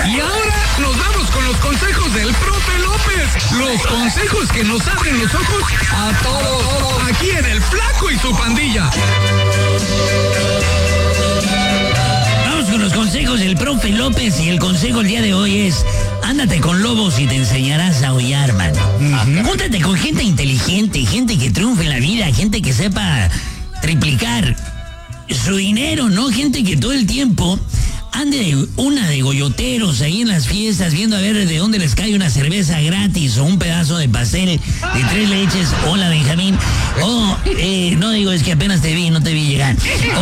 Y ahora nos vamos con los consejos del profe López. Los consejos que nos abren los ojos a todos. Aquí en El Flaco y su pandilla. Vamos con los consejos del profe López y el consejo el día de hoy es: ándate con lobos y te enseñarás a aullar, mano. Júntate con gente inteligente, gente que triunfe en la vida, gente que sepa triplicar su dinero, ¿no? Gente que todo el tiempo ande de goyoteros ahí en las fiestas, viendo a ver de dónde les cae una cerveza gratis o un pedazo de pastel de 3 leches. Hola, Benjamín. O, no digo, es que apenas te vi, no te vi llegar.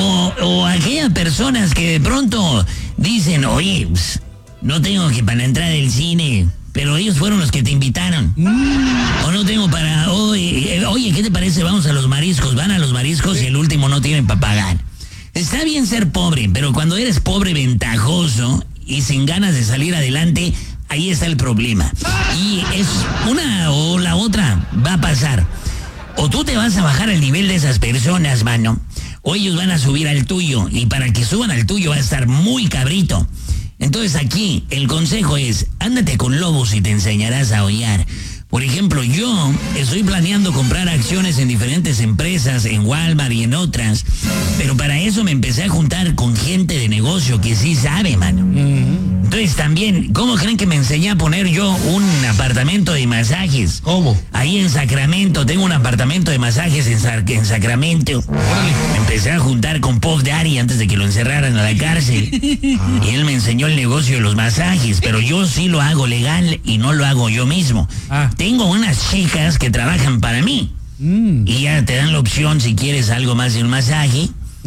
O aquellas personas que de pronto dicen, oye, no tengo que para entrar al cine, pero ellos fueron los que te invitaron. O no tengo para... Oye, ¿qué te parece? Vamos a los mariscos. Van a los mariscos y el último no tienen para pagar. Está bien ser pobre, pero cuando eres pobre ventajoso y sin ganas de salir adelante, ahí está el problema. Y es una o la otra va a pasar. O tú te vas a bajar al nivel de esas personas, mano, o ellos van a subir al tuyo, y para que suban al tuyo va a estar muy cabrito. Entonces aquí el consejo es: ándate con lobos y te enseñarás a aullar. Por ejemplo, yo estoy planeando comprar acciones en diferentes empresas, en Walmart y en otras, pero para eso me empecé a juntar con gente de negocio que sí sabe, mano. Entonces también, ¿cómo creen que me enseñé a poner yo un apartamento de masajes? ¿Cómo? Ahí en Sacramento, tengo un apartamento de masajes en Sacramento. Me empecé a juntar con Puff Daddy antes de que lo encerraran a la cárcel. Y él me enseñó el negocio de los masajes, pero yo sí lo hago legal y no lo hago yo mismo. Tengo unas chicas que trabajan para mí. Y ya te dan la opción si quieres algo más de un masaje.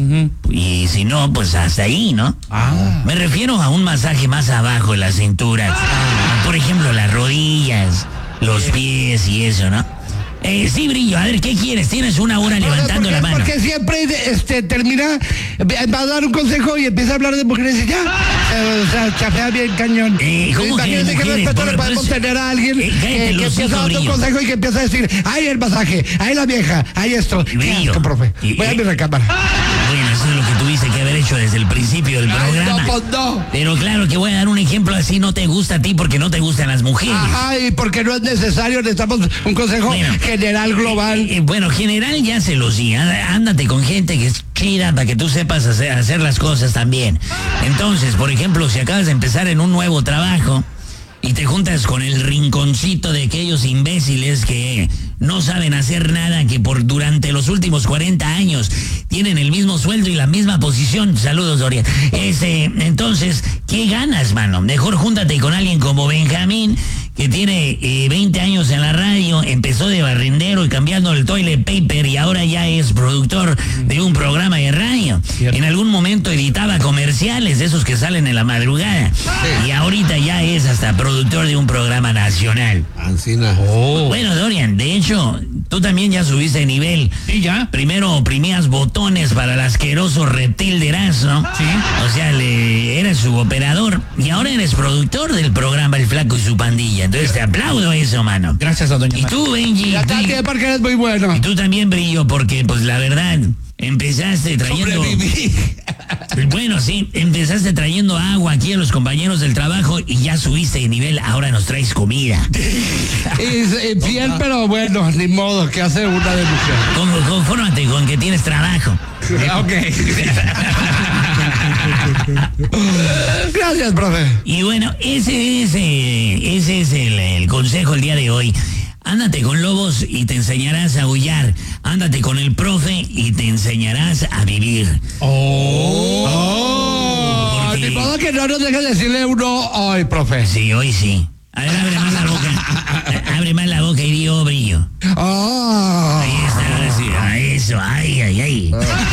Y si no, pues hasta ahí, ¿no? Me refiero a un masaje más abajo de la cintura. Por ejemplo, las rodillas, los pies y eso, ¿no? Sí, Brillo, a ver, ¿qué quieres? Tienes una hora levantando la mano. Porque siempre termina, va a dar un consejo y empieza a hablar de mujeres y ya. O sea, chafea bien cañón. ¿Cómo que Imagínate qué mujeres? respeto le podemos tener a alguien que empieza a dar un consejo y que empieza a decir, ahí el masaje, ahí la vieja, ahí esto. Brillo. Asco, profe. Voy a mi recámara. Bueno, eso es lo que tuviste que haber hecho desde el principio del programa. No, pues no. Pero claro que voy a dar un ejemplo así: no te gusta a ti porque no te gustan las mujeres. Ajá, y porque no es necesario, necesitamos un consejo general, global. Bueno, general ya se los di. Ándate con gente que es chida para que tú sepas hacer las cosas también. Entonces, por ejemplo, si acabas de empezar en un nuevo trabajo y te juntas con el rinconcito de aquellos imbéciles que no saben hacer nada, que durante los últimos 40 años tienen el mismo sueldo y la misma posición. Saludos, Dorian. Entonces, ¿qué ganas, mano? Mejor júntate con alguien como Benjamín, que tiene 20 años en la radio, empezó de barrendero y cambiando el toilet paper y ahora ya es productor de un programa de radio. En algún momento editaba comerciales de esos que salen en la madrugada. Y ahorita ya es hasta productor de un programa nacional. Ancina. Bueno, Dorian, de hecho, tú también ya subiste de nivel. Sí, ya. Primero oprimías botones para el asqueroso reptil de Erasmo. Sí. O sea, eres su operador y ahora eres productor del programa El Flaco y su pandilla. Entonces te aplaudo eso, mano. Gracias a doña Y tú, Benji. Porque eres muy bueno. Y tú también, Brillo, porque pues la verdad, empezaste trayendo... Bueno, sí, empezaste trayendo agua aquí a los compañeros del trabajo y ya subiste de nivel, ahora nos traes comida. Es fiel, pero bueno, ni modo, que hace una de mujer. Confórmate con que tienes trabajo. Ok. Gracias, profe. Y bueno, ese es el consejo el día de hoy. Ándate con lobos y te enseñarás a aullar. Ándate con el profe y te enseñarás a vivir. De modo que no nos dejes decirle uno hoy, profe. Sí, hoy sí. A ver, abre más la boca. Abre más la boca y di, oh, Brillo. Ahí está, ahora sí. A eso, ay, ay, ay.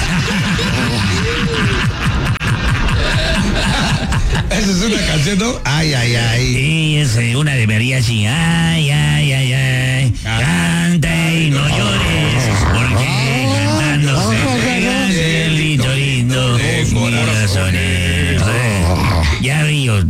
Esa es una canción, ¿no? Ay, ay, ay. Sí, es una de mariachi. Ay, ay, ay, ay. Canta y no llores, porque cantando se pega el grito lindo de corazones. Ya, Brillo.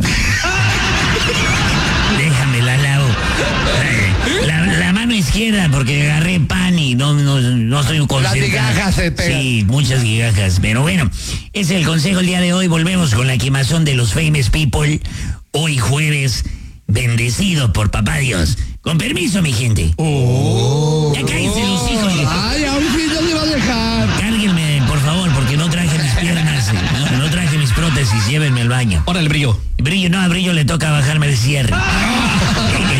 Déjame la lavo. La mano izquierda, porque agarré pan y no estoy concentrado. Las migajas se pegan. Sí, muchas migajas. Pero bueno, ese es el consejo el día de hoy. Volvemos con la quemazón de los famous people. Hoy jueves, bendecido por papá Dios. Con permiso, mi gente. Ya cállense los hijos. Ay, a un fin no le va a dejar. Cárguenme, por favor, porque no traje mis piernas, no traje mis prótesis, llévenme al baño. Ahora el brillo. Brillo, no, a Brillo le toca bajarme de cierre.